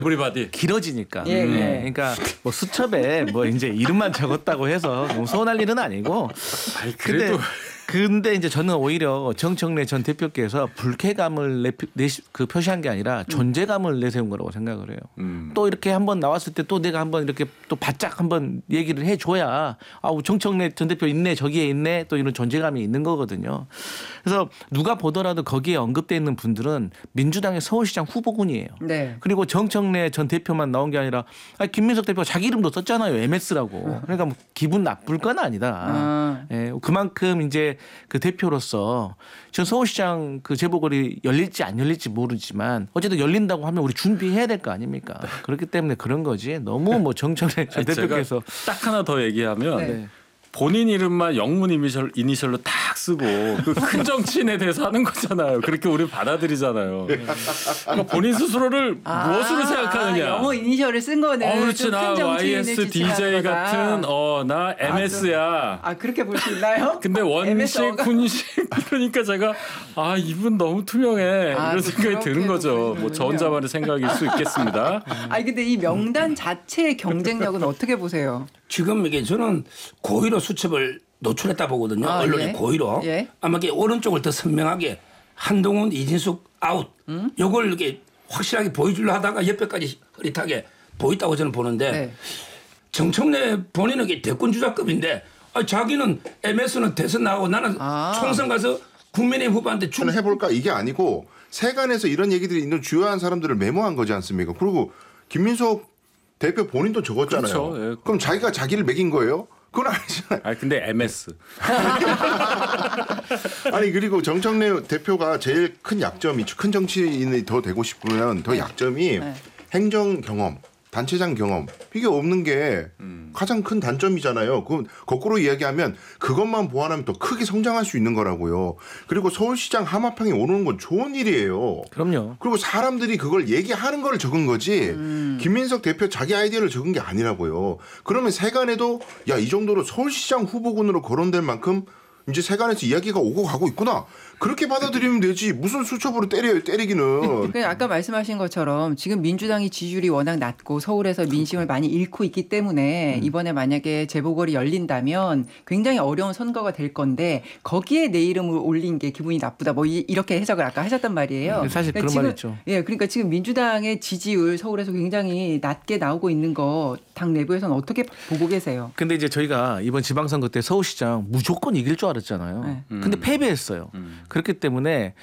에브리바디 길어지니까. 예, 예. 그러니까 뭐 수첩에 뭐 이제 이름만 적었다고 해서 너무 서운할 일은 아니고. 그래도 근데 이제 저는 오히려 정청래 전 대표께서 불쾌감을 표시한 게 아니라 존재감을 내세운 거라고 생각을 해요. 또 이렇게 한번 나왔을 때 또 내가 한번 이렇게 또 바짝 한번 얘기를 해줘야 정청래 전 대표 있네 저기에 있네 또 이런 존재감이 있는 거거든요. 그래서 누가 보더라도 거기에 언급돼 있는 분들은 민주당의 서울시장 후보군이에요. 네. 그리고 정청래 전 대표만 나온 게 아니라 김민석 대표가 자기 이름도 썼잖아요. MS라고. 그러니까 뭐 기분 나쁠 건 아니다. 예, 그만큼 이제 그 대표로서 전 서울시장 그 재보궐이 열릴지 안 열릴지 모르지만 어쨌든 열린다고 하면 우리 준비해야 될 거 아닙니까? 그렇기 때문에 그런 거지. 너무 뭐 정청래 전 대표께서 딱 하나 더 얘기하면 네. 본인 이름만 영문 이니셜로 딱 쓰고 그 큰 정치인에 대해서 하는 거잖아요. 그렇게 우리 받아들이잖아요. 그러니까 본인 스스로를 무엇으로 생각하느냐. 영어 이니셜을 쓴 거는 그렇지. 나 YS DJ 같은 나 MS야. 그렇게 볼 수 있나요? 근데 원식, 군식 그러니까 제가 이분 너무 투명해 이런 생각이 드는 거죠. 뭐 저 혼자만의 생각일 수 있겠습니다. 근데 이 명단 자체의 경쟁력은 어떻게 보세요? 지금 이게 저는 고의로 수첩을 노출했다 보거든요. 언론에 예. 고의로. 예. 아마 이게 오른쪽을 더 선명하게 한동훈, 이진숙 아웃. 요걸 이렇게 확실하게 보여주려 하다가 옆에까지 흐릿하게 보였다고 저는 보는데 네. 정청래 본인은 이게 대권 주자급인데 자기는 MS는 대선 나오고 나는 총선 가서 국민의힘 후보한테 저는 해볼까 이게 아니고 세간에서 이런 얘기들이 있는 주요한 사람들을 메모한 거지 않습니까? 그리고 김민석 대표 본인도 적었잖아요. 그렇죠. 예. 그럼 자기가 자기를 매긴 거예요? 그건 아니잖아요. 근데 MS. 아니 그리고 정청래 대표가 제일 큰 약점이 큰 정치인이 더 되고 싶으면 더 약점이 행정 경험, 단체장 경험 이게 없는 게 가장 큰 단점이잖아요. 그 거꾸로 이야기하면 그것만 보완하면 더 크게 성장할 수 있는 거라고요. 그리고 서울시장 하마평에 오르는 건 좋은 일이에요. 그럼요. 그리고 사람들이 그걸 얘기하는 걸 적은 거지 김민석 대표 자기 아이디어를 적은 게 아니라고요. 그러면 세간에도 이 정도로 서울시장 후보군으로 거론될 만큼 이제 세간에서 이야기가 오고 가고 있구나. 그렇게 받아들이면 되지. 무슨 수첩으로 때려요. 때리기는. 아까 말씀하신 것처럼 지금 민주당이 지지율이 워낙 낮고 서울에서 민심을 많이 잃고 있기 때문에 이번에 만약에 재보궐이 열린다면 굉장히 어려운 선거가 될 건데 거기에 내 이름을 올린 게 기분이 나쁘다. 뭐 이렇게 해석을 아까 하셨단 말이에요. 사실 그런 말 있죠. 그러니까 지금 민주당의 지지율 서울에서 굉장히 낮게 나오고 있는 거 당 내부에서는 어떻게 보고 계세요? 근데 이제 저희가 이번 지방선거 때 서울시장 무조건 이길 줄 알았잖아요. 근데 패배했어요. 그렇기 때문에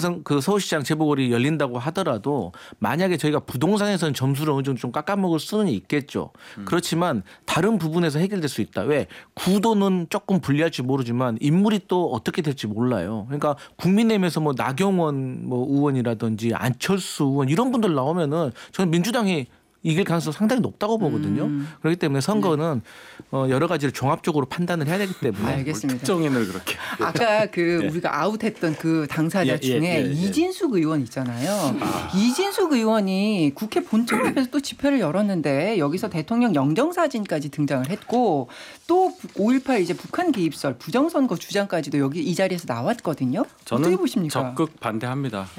그 서울시장 재보궐이 열린다고 하더라도 만약에 저희가 부동산에서는 점수를 어느 정도 좀 깎아먹을 수는 있겠죠. 그렇지만 다른 부분에서 해결될 수 있다. 왜? 구도는 조금 불리할지 모르지만 인물이 또 어떻게 될지 몰라요. 그러니까 국민의힘에서 뭐 나경원 의원이라든지 안철수 의원 이런 분들 나오면은 저는 민주당이 이길 가능성이 상당히 높다고 보거든요. 그렇기 때문에 선거는 여러 가지를 종합적으로 판단을 해야 되기 때문에. 알겠습니다. 특정인을 그렇게. 아까 우리가 아웃했던 그 당사자 중에 이진숙 의원 있잖아요. 이진숙 의원이 국회 본청 앞에서 또 집회를 열었는데 여기서 대통령 영정사진까지 등장을 했고 또 5.18 이제 북한 개입설 부정선거 주장까지도 여기 이 자리에서 나왔거든요. 저는 어떻게 보십니까? 적극 반대합니다.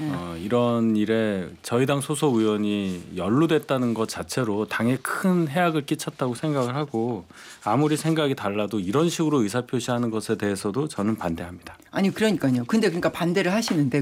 이런 일에 저희 당 소속 의원이 연루됐다는 것 자체로 당에 큰 해악을 끼쳤다고 생각을 하고 아무리 생각이 달라도 이런 식으로 의사표시하는 것에 대해서도 저는 반대합니다. 아니 그러니까요. 근데 그러니까 반대를 하시는데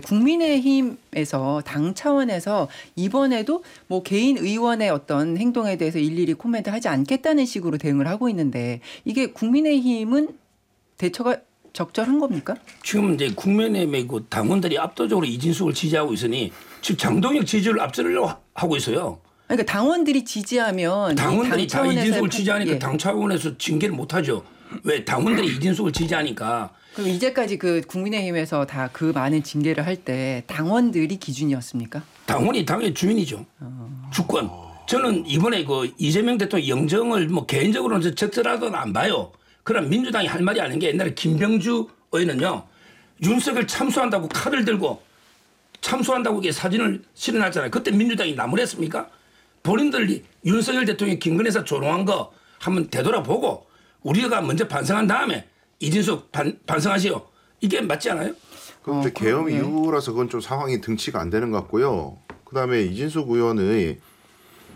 국민의힘에서 당 차원에서 이번에도 뭐 개인 의원의 어떤 행동에 대해서 일일이 코멘트하지 않겠다는 식으로 대응을 하고 있는데 이게 국민의힘은 대처가 적절한 겁니까? 지금 이제 국민의힘의 그 당원들이 압도적으로 이진숙을 지지하고 있으니 지금 장동혁 지지를 앞서려고 하고 있어요. 그러니까 당원들이 지지하면 당원들이 다 이진숙을 지지하니까 예. 당 차원에서 징계를 못하죠. 왜 당원들이 이진숙을 지지하니까. 그럼 이제까지 그 국민의힘에서 다 그 많은 징계를 할 때 당원들이 기준이었습니까? 당원이 당의 주인이죠. 주권. 저는 이번에 그 이재명 대통령 영정을 뭐 개인적으로는 적절하다고 안 봐요. 그럼 민주당이 할 말이 아닌 게 옛날에 김병주 의원은요. 윤석열 참수한다고 칼을 들고 참수한다고 이게 사진을 실어놨잖아요. 그때 민주당이 나무랬습니까? 본인들이 윤석열 대통령이 김건희에서 조롱한 거 한번 되돌아보고 우리가 먼저 반성한 다음에 이진숙 반성하시오. 이게 맞지 않아요? 그럼 계엄 이후라서 그건 좀 상황이 등치가 안 되는 것 같고요. 그다음에 이진숙 의원의